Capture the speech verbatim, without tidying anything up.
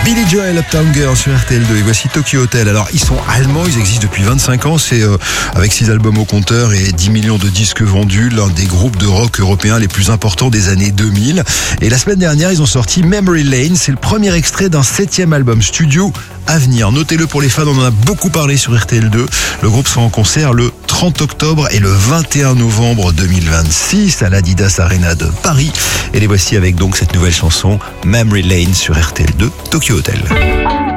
Billy Joel, Uptown Girl sur R T L deux, et voici Tokyo Hotel. Alors ils sont allemands, ils existent depuis vingt-cinq ans, c'est euh, avec six albums au compteur et dix millions de disques vendus, l'un des groupes de rock européens les plus importants des années deux mille. Et la semaine dernière, ils ont sorti Memory Lane, c'est le premier extrait d'un septième album studio à venir. Notez-le pour les fans, on en a beaucoup parlé sur R T L deux. Le groupe sera en concert le trente octobre et le vingt et un novembre deux mille vingt-six à l'Adidas Arena de Paris. Et les voici avec donc cette nouvelle chanson Memory Lane sur R T L deux Tokyo Hotel.